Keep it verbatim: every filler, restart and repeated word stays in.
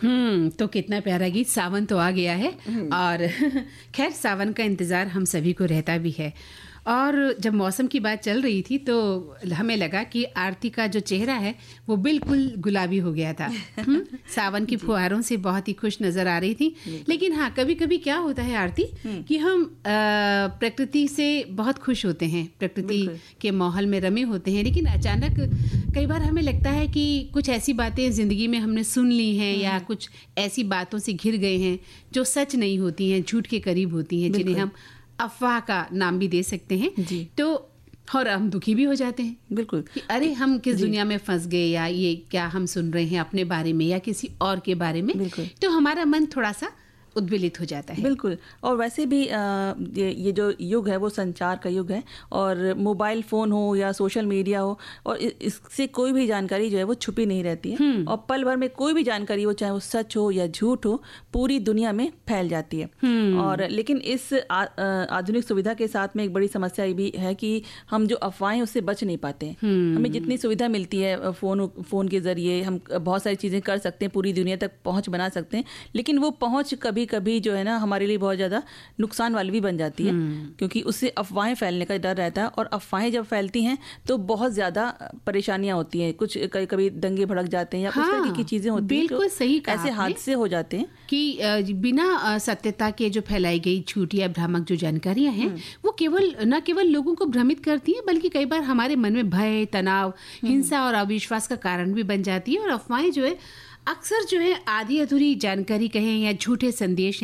हम्म तो कितना प्यारा गीत। सावन तो आ गया है और खैर सावन का इंतज़ार हम सभी को रहता भी है। और जब मौसम की बात चल रही थी तो हमें लगा कि आरती का जो चेहरा है वो बिल्कुल गुलाबी हो गया था। सावन की फुहारों से बहुत ही खुश नज़र आ रही थी। लेकिन हाँ, कभी कभी क्या होता है आरती कि हम प्रकृति से बहुत खुश होते हैं, प्रकृति के माहौल में रमे होते हैं, लेकिन अचानक कई बार हमें लगता है कि कुछ ऐसी बातें ज़िंदगी में हमने सुन ली हैं या कुछ ऐसी बातों से घिर गए हैं जो सच नहीं होती हैं, झूठ के करीब होती हैं, जिन्हें हम अफवाह का नाम भी दे सकते हैं जी। तो और हम दुखी भी हो जाते हैं बिल्कुल कि अरे हम किस दुनिया में फंस गए, या ये क्या हम सुन रहे हैं अपने बारे में या किसी और के बारे में। तो हमारा मन थोड़ा सा उद्वेलित हो जाता है। बिल्कुल। और वैसे भी आ, ये, ये जो युग है वो संचार का युग है, और मोबाइल फ़ोन हो या सोशल मीडिया हो, और इससे कोई भी जानकारी जो है वो छुपी नहीं रहती है, और पल भर में कोई भी जानकारी हो, चाहे वो सच हो या झूठ हो, पूरी दुनिया में फैल जाती है। और लेकिन इस आ, आधुनिक सुविधा के साथ में एक बड़ी समस्या ये भी है कि हम जो अफवाहें उससे बच नहीं पाते हैं। हमें जितनी सुविधा मिलती है फ़ोन फ़ोन के ज़रिए हम बहुत सारी चीज़ें कर सकते हैं, पूरी दुनिया तक पहुँच बना सकते हैं, लेकिन वो पहुँच कभी कभी जो है ना हमारे लिए बहुत ज़्यादा नुकसान वाली भी बन जाती है, क्योंकि उससे अफवाहें फैलने का डर रहता है, और अफवाहें जब फैलती हैं तो बहुत ज़्यादा परेशानियां होती हैं। कुछ कभी कभी दंगे भड़क जाते हैं या हाँ, कुछ तरह की चीज़ें होती हैं, बिल्कुल सही कहा, ऐसे हादसे हो जाते हैं कि बिना सत्यता के जो फैलाई गई झूठी या भ्रामक जो जानकारियां हैं वो केवल न केवल लोगों को भ्रमित करती हैं, बल्कि कई बार हमारे मन में भय, तनाव, हिंसा और अविश्वास का कारण भी बन जाती है। और अफवाहें जो है अक्सर जो है आधी अधूरी जानकारी कहें या झूठे संदेश